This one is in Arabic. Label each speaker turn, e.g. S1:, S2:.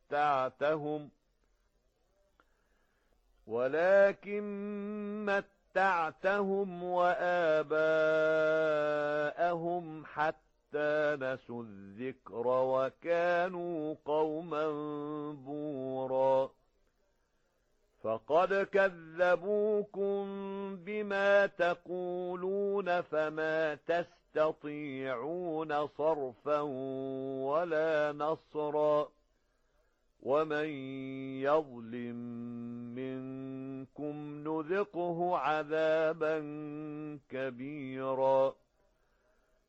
S1: متعتهم وآباءهم حتى نسوا الذكر وكانوا قوما بورا فقد كذبوكم بما تقولون فما تستطيعون صرفا ولا نصرا ومن يظلم منكم نذقه عذابا كبيرا